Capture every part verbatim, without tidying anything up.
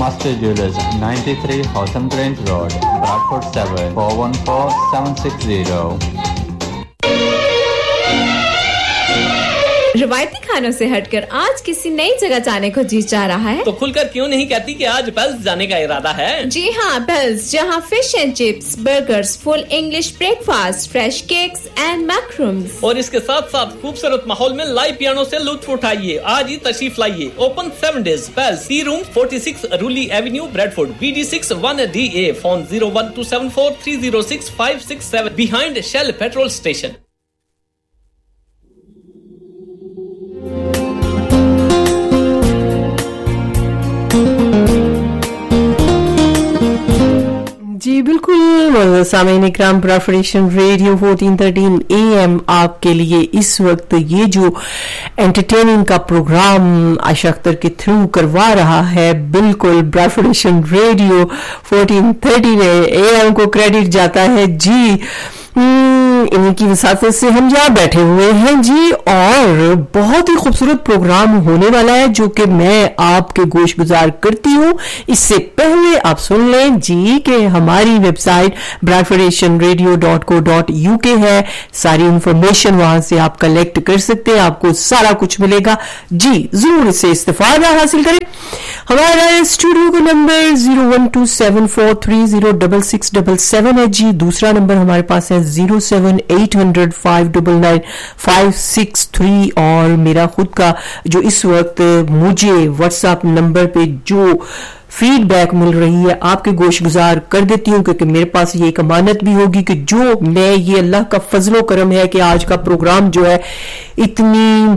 Master Jewelers, ninety-three Hotham Grange Road, Bradford seven four one four seven six zero. روایتی کھانوں سے ہٹ کر آج کسی نئی جگہ جانے کو جی چاہ رہا ہے تو کھل کر کیوں نہیں کہتی کہ آج پیلس جانے کا ارادہ ہے؟ جی ہاں، پیلس، جہاں fish and chips, burgers, full English break fast, fresh cakes and میکرومز اور اس کے ساتھ ساتھ خوبصورت ماحول میں لائیو پیانو سے لطف اٹھائیے. آج ہی تشریف لائیے. Open seven days. Palace, C room forty six رولی avenue, Bradford, B D six one D A. Phone zero one to seven four three zero six five six seven behind Shell petrol station. جی بالکل سامعین اکرام، پریفریشن radio fourteen thirteen A M آپ کے لیے اس وقت یہ جو entertaining کا programme عائشہ اختر کے تھرو کروا رہا ہے، بالکل پریفریشن radio fourteen thirteen A M کو کریڈٹ جاتا ہے. جی انہیں کی وساطت سے ہم یہاں بیٹھے ہوئے ہیں جی، اور بہت ہی خوبصورت پروگرام ہونے والا ہے جو کہ میں آپ کے گوش گزار کرتی ہوں. اس سے پہلے آپ سن لیں جی کہ ہماری ویب سائٹ برائفریشن ریڈیو ڈاٹ کو ڈاٹ یو کے ہے. ساری انفارمیشن وہاں سے آپ کلیکٹ کر سکتے ہیں، آپ کو سارا کچھ ملے گا. جی ضرور اس سے استفادہ حاصل کریں. ہمارا اسٹوڈیو کا number zero one to seven four three zero double six double seven ہے جی. دوسرا نمبر ہمارے پاس ہے zero seven eight hundred five double nine five six three. اور میرا خود کا جو اس وقت مجھے واٹس ایپ نمبر پہ جو فیڈ بیک مل رہی ہے آپ کے گوش گزار کر دیتی ہوں، کیونکہ میرے پاس یہ ایک امانت بھی ہوگی کہ جو میں یہ اللہ کا فضل و کرم ہے کہ آج کا پروگرام جو ہے اتنی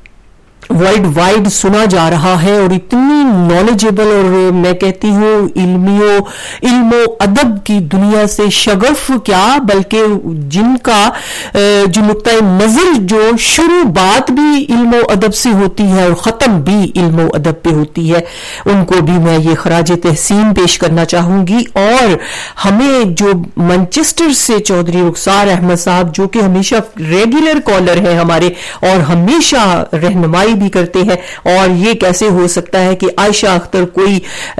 ورلڈ وائڈ سنا جا رہا ہے اور اتنی نالجیبل اور میں کہتی ہوں علمی و علم و ادب کی دنیا سے شگف کیا بلکہ جن کا جو نقطۂ نظر جو شروع بات بھی علم و ادب سے ہوتی ہے اور ختم بھی علم و ادب پہ ہوتی ہے، ان کو بھی میں یہ خراج تحسین پیش کرنا چاہوں گی. اور ہمیں جو مانچسٹر سے چودھری رخسار احمد صاحب جو کہ ہمیشہ ریگولر کالر ہیں ہمارے اور ہمیشہ رہنمائی بھی کرتے ہیں، اور یہ کیسے ہو سکتا ہے کہ عائشہ اختر کوئی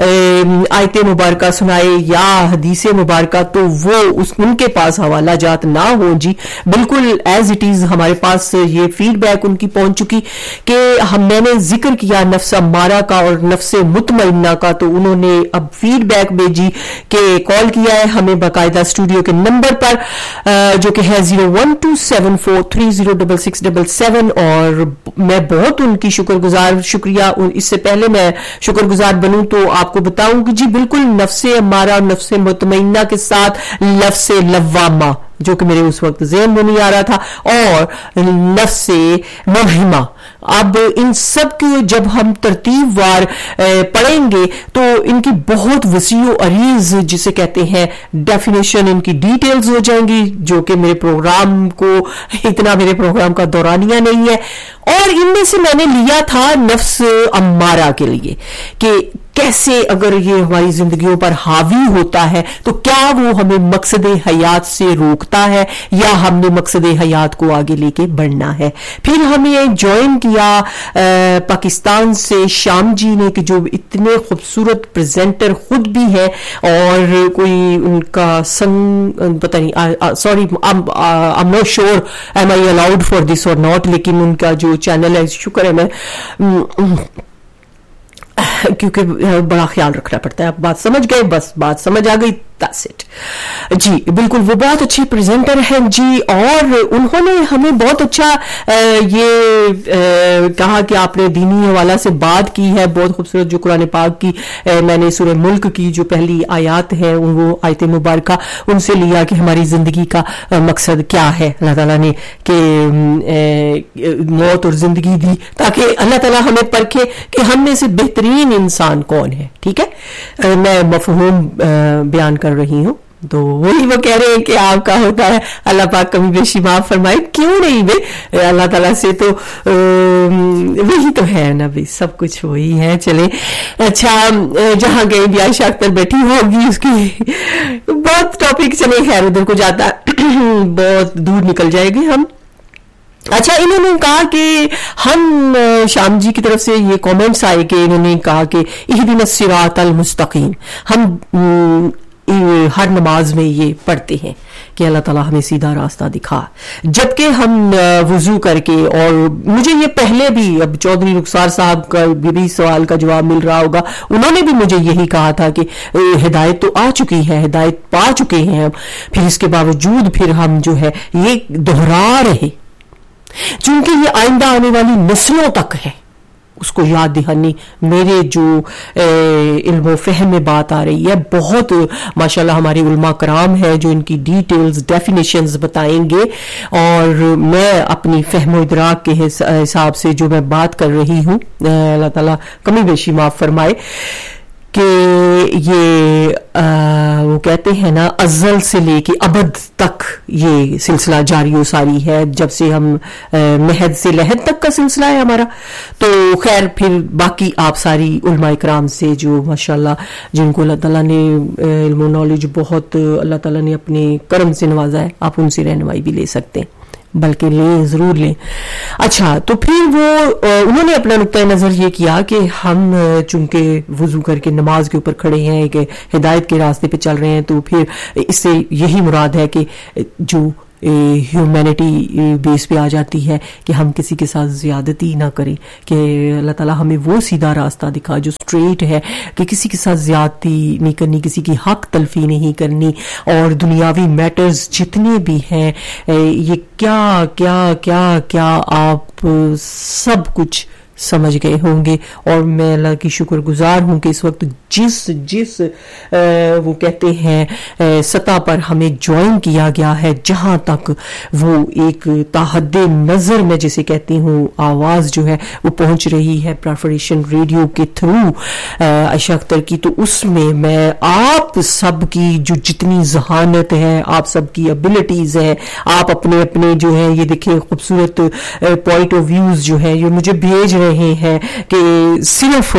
آیت مبارکہ سنائے یا حدیث مبارکہ تو وہ اس ان کے پاس حوالہ جات نہ ہو. جی بالکل ایز اٹ از ہمارے پاس یہ فیڈ بیک ان کی پہنچ چکی کہ ہم میں نے ذکر کیا نفس امارہ کا اور نفس مطمئنہ کا، تو انہوں نے اب فیڈ بیک بھیجی کہ کال کیا ہے ہمیں باقاعدہ اسٹوڈیو کے نمبر پر جو کہ ہے zero one to seven four three zero double six double seven. اور میں بہت ان کی شکر گزار شکریہ. اس سے پہلے میں شکر گزار بنوں تو آپ کو بتاؤں کہ جی بالکل نفس امارہ اور نفس مطمئنہ کے ساتھ لفظ لوامہ جو کہ میرے اس وقت ذہن میں نہیں آ رہا تھا، اور نفس ملہمہ. اب ان سب کی جب ہم ترتیب وار پڑھیں گے تو ان کی بہت وسیع و عریض جسے کہتے ہیں ڈیفینیشن، ان کی ڈیٹیلز ہو جائیں گی جو کہ میرے پروگرام کو اتنا میرے پروگرام کا دورانیہ نہیں ہے. اور ان میں سے میں نے لیا تھا نفس امارہ کے لیے کہ کیسے اگر یہ ہماری زندگیوں پر حاوی ہوتا ہے تو کیا وہ ہمیں مقصد حیات سے روکتا ہے یا ہم نے مقصد حیات کو آگے لے کے بڑھنا ہے. پھر ہمیں جوائن کیا پاکستان سے شام جی نے کہ جو اتنے خوبصورت پریزنٹر خود بھی ہے اور کوئی ان کا سنگ پتہ نہیں sorry I am not sure M I allowed for this اور ناٹ، لیکن ان کا جو چینل ہے شکر ہے میں کیونکہ بڑا خیال رکھنا پڑتا ہے. آپ بات سمجھ گئے، بس بات سمجھ آ گئی. جی بالکل وہ بہت اچھے پریزنٹر ہیں جی، اور انہوں نے ہمیں بہت اچھا یہ کہا کہ آپ نے دینی حوالہ سے بات کی ہے بہت خوبصورت. جو قرآن پاک کی میں نے سورہ ملک کی جو پہلی آیات ہے وہ آیت مبارکہ ان سے لیا کہ ہماری زندگی کا مقصد کیا ہے. اللہ تعالیٰ نے کہ موت اور زندگی دی تاکہ اللہ تعالیٰ ہمیں پرکھے کہ ہم میں سے بہترین انسان کون ہے. ٹھیک ہے، میں مفہوم بیان کر رہی ہوں تو وہی وہ کہہ رہے ہیں کہ آپ کا ہوتا ہے اللہ پاک کمی بیشی معاف فرمائے. کیوں نہیں بے اللہ تعالیٰ سے تو وہی تو ہے نا بھائی، سب کچھ وہی ہے. چلے اچھا جہاں گئی بھی عائشہ اختر بیٹھی ہوگی اس کی بہت ٹاپک چلے خیر ادھر کو جاتا بہت دور نکل جائے گی ہم. اچھا انہوں نے کہا کہ ہم شام جی کی طرف سے یہ کامنٹس آئے کہ انہوں نے کہا کہ اہدنا الصراط المستقیم ہم ہر نماز میں یہ پڑھتے ہیں کہ اللہ تعالیٰ ہمیں سیدھا راستہ دکھا، جبکہ ہم وضو کر کے، اور مجھے یہ پہلے بھی اب چودھری رخسار صاحب کا بھی سوال کا جواب مل رہا ہوگا، انہوں نے بھی مجھے یہی کہا تھا کہ ہدایت تو آ چکی ہے، ہدایت پا چکے ہیں ہم، پھر اس کے باوجود پھر ہم جو ہے یہ دوہرا رہے، چونکہ یہ آئندہ آنے والی نسلوں تک ہے، اس کو یاد دہانی میرے جو علم و فہم میں بات آ رہی ہے. بہت ماشاءاللہ ہمارے علماء کرام ہیں جو ان کی ڈیٹیلز ڈیفینیشنز بتائیں گے، اور میں اپنی فہم و ادراک کے حساب سے جو میں بات کر رہی ہوں، اللہ تعالیٰ کمی بیشی معاف فرمائے، کہ یہ وہ کہتے ہیں نا ازل سے لے کے ابد تک یہ سلسلہ جاری و ساری ہے، جب سے ہم مہد سے لحد تک کا سلسلہ ہے ہمارا. تو خیر پھر باقی آپ ساری علماء کرام سے جو ماشاءاللہ جن کو اللہ تعالیٰ نے علم و نالج بہت اللہ تعالیٰ نے اپنے کرم سے نوازا ہے، آپ ان سے رہنمائی بھی لے سکتے ہیں، بلکہ لیں ضرور لیں. اچھا تو پھر وہ انہوں نے اپنا نقطۂ نظر یہ کیا کہ ہم چونکہ وضو کر کے نماز کے اوپر کھڑے ہیں کہ ہدایت کے راستے پہ چل رہے ہیں، تو پھر اس سے یہی مراد ہے کہ جو ہیومینٹی بیس پہ آ جاتی ہے کہ ہم کسی کے ساتھ زیادتی نہ کریں، کہ اللہ تعالیٰ ہمیں وہ سیدھا راستہ دکھا جو اسٹریٹ ہے، کہ کسی کے ساتھ زیادتی نہیں کرنی، کسی کی حق تلفی نہیں کرنی، اور دنیاوی میٹرز جتنے بھی ہیں یہ کیا کیا کیا کیا آپ سب کچھ سمجھ گئے ہوں گے. اور میں اللہ کی شکر گزار ہوں کہ اس وقت جس جس وہ کہتے ہیں سطح پر ہمیں جوائن کیا گیا ہے، جہاں تک وہ ایک تاحد نظر میں جسے کہتی ہوں آواز جو ہے وہ پہنچ رہی ہے پرافریشن ریڈیو کے تھرو عائشہ اختر کی، تو اس میں میں آپ سب کی جو جتنی ذہانت ہے، آپ سب کی ابیلٹیز ہیں، آپ اپنے اپنے جو ہے یہ دیکھیں خوبصورت پوائنٹ آف ویوز جو ہے یہ مجھے بھیج رہے ہیں کہ صرف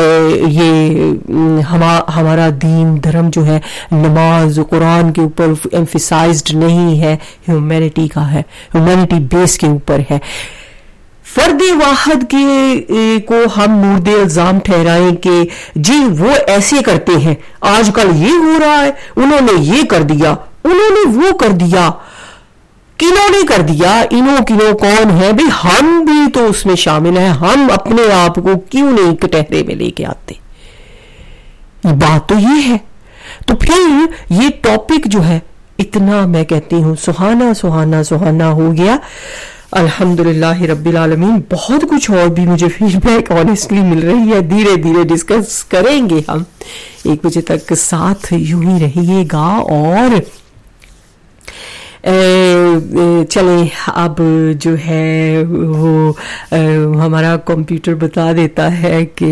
یہ ہمارا دین دھرم جو ہے نماز قرآن کے اوپر ایمفیسائزڈ نہیں ہے، ہیومینٹی کا ہے، ہیومینٹی بیس کے اوپر ہے. فرد واحد کے کو ہم مورد الزام ٹھہرائیں کہ جی وہ ایسے کرتے ہیں، آج کل یہ ہو رہا ہے، انہوں نے یہ کر دیا، انہوں نے وہ کر دیا، کنوں نے کر دیا، انہوں کنوں کون ہے بھی، ہم بھی تو اس میں شامل ہیں، ہم اپنے آپ کو کیوں نہیں کٹہرے میں لے کے آتے؟ بات تو یہ ہے. تو پھر یہ ٹاپک جو ہے اتنا میں کہتی ہوں سہانا سہانا سہانا ہو گیا، الحمدللہ رب العالمین. بہت کچھ اور بھی مجھے فیڈ بیک آنیسٹلی مل رہی ہے، دھیرے دھیرے ڈسکس کریں گے ہم. ایک بجے تک ساتھ یوں ہی رہیے گا. اور چلیں اب جو ہے وہ ہمارا کمپیوٹر بتا دیتا ہے کہ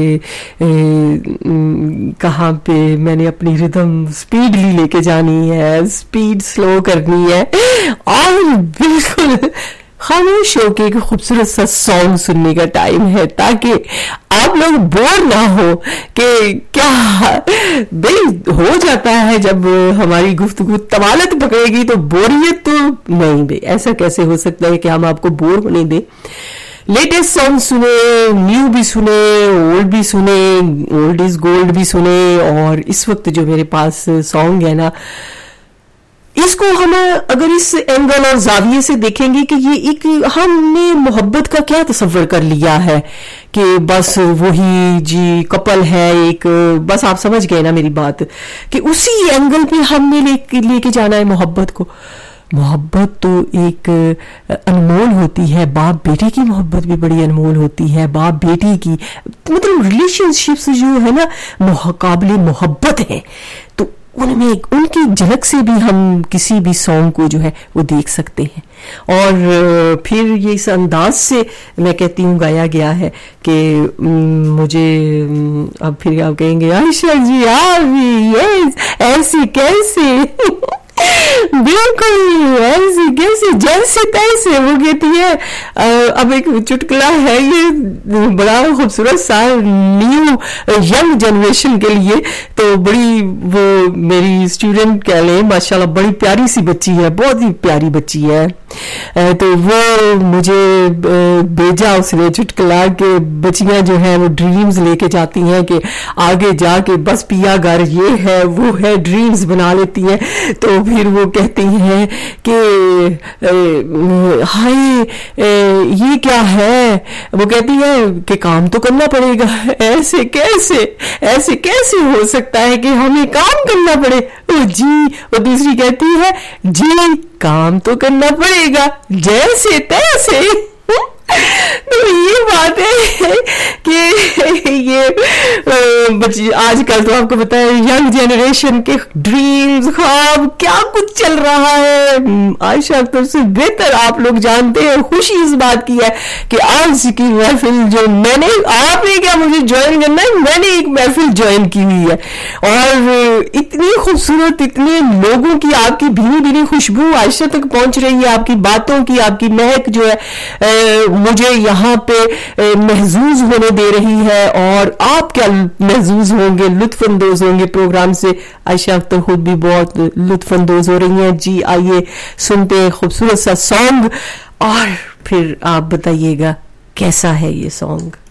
کہاں پہ میں نے اپنی ردم سپیڈلی لے کے جانی ہے، سپیڈ سلو کرنی ہے، اور بالکل خاموش ہو کے ایک خوبصورت سا سانگ سننے کا ٹائم ہے، تاکہ آپ لوگ بور نہ ہو کہ کیا بھئی ہو جاتا ہے جب ہماری گفتگو طوالت پکڑے گی تو بوریت تو نہیں، بھئی ایسا کیسے ہو سکتا ہے کہ ہم آپ کو بور ہونے دیں. لیٹسٹ سانگ سنے، نیو بھی سنے، اولڈ بھی سنے، اولڈ از گولڈ بھی سنے. اور اس وقت جو میرے پاس سانگ ہے نا، اس کو ہم اگر اس اینگل اور زاویے سے دیکھیں گے کہ یہ ایک ہم نے محبت کا کیا تصور کر لیا ہے کہ بس وہی جی کپل ہے ایک، بس آپ سمجھ گئے نا میری بات، کہ اسی اینگل پہ ہم نے لے کے جانا ہے محبت کو. محبت تو ایک انمول ہوتی ہے، باپ بیٹے کی محبت بھی بڑی انمول ہوتی ہے، باپ بیٹی کی مطلب ریلیشن شپس جو ہے نا قابل محبت ہے، تو ان میں ان کی جھلک سے بھی ہم کسی بھی سانگ کو جو ہے وہ دیکھ سکتے ہیں. اور پھر یہ اس انداز سے میں کہتی ہوں گایا گیا ہے کہ مجھے اب پھر آپ کہیں گے عائشہ جی آپ ایسے کیسے بالکل ایسے کیسے جیسے تیسے. وہ کہتی ہے اب ایک چٹکلا ہے یہ بڑا خوبصورت سا نیو ینگ جنریشن کے لیے, تو بڑی وہ میری اسٹوڈنٹ کہہ لیں ماشاءاللہ بڑی پیاری سی بچی ہے, بہت ہی پیاری بچی ہے, تو وہ مجھے بھیجا اس نے چٹکلا کے بچیاں جو ہیں وہ ڈریمز لے کے جاتی ہیں کہ آگے جا کے بس پیا گھر یہ ہے وہ ہے, ڈریمز بنا لیتی ہیں. تو پھر وہ کہتی ہیں کہ ہائے یہ کیا ہے, وہ کہتی ہے کہ کام تو کرنا پڑے گا. ایسے کیسے ایسے کیسے ہو سکتا ہے کہ ہمیں کام کرنا پڑے؟ جی. وہ دوسری کہتی ہے جی کام تو کرنا پڑے گا جیسے تیسے. تو یہ بات ہے کہ یہ بچی آج کل تو آپ کو پتا ہے ینگ جنریشن کے ڈریمز خواب کیا کچھ چل رہا ہے. عائشہ اختر سے بہتر آپ لوگ جانتے ہیں. خوشی اس بات کی ہے کہ آج کی محفل جو میں نے, آپ نے کیا مجھے جوائن کرنا ہے, میں نے ایک محفل جوائن کی ہوئی ہے اور اتنی خوبصورت اتنے لوگوں کی آپ کی بھینی بھینی خوشبو عائشہ تک پہنچ رہی ہے, آپ کی باتوں کی آپ کی مہک جو ہے مجھے یہاں پہ محظوظ ہونے دے رہی ہے. اور آپ کیا محظوظ ہوں گے, لطف اندوز ہوں گے پروگرام سے. عائشہ اختر خود بھی بہت لطف اندوز ہو رہی ہیں. جی آئیے سنتے ہیں خوبصورت سا سانگ اور پھر آپ بتائیے گا کیسا ہے یہ سانگ.